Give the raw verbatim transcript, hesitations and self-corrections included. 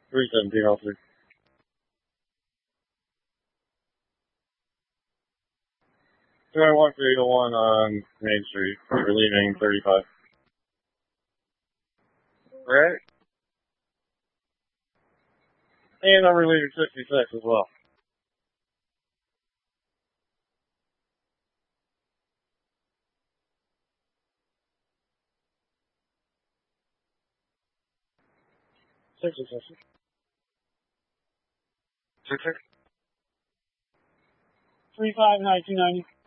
three seventeen officer. two oh one three oh one on Main Street. We're leaving thirty-five. Right? And I'm relieving sixty-six as well. sixty-six. Six six. three five nine two ninety.